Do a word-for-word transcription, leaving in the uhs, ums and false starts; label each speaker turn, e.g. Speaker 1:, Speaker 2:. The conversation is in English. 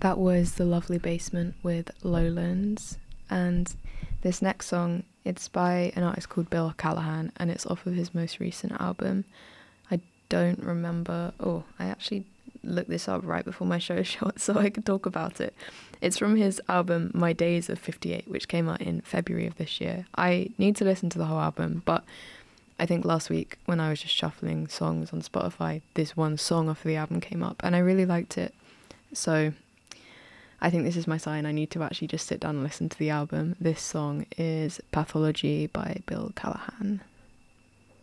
Speaker 1: That was The Lovely Basement with Lowlands. And this next song, it's by an artist called Bill Callahan, and it's off of his most recent album. I don't remember... Oh, I actually looked this up right before my show shot so I could talk about it. It's from his album My Days of fifty-eight, which came out in February of this year. I need to listen to the whole album, but I think last week when I was just shuffling songs on Spotify, this one song off of the album came up, and I really liked it. So I think this is my sign. I need to actually just sit down and listen to the album. This song is Pathology by Bill Callahan.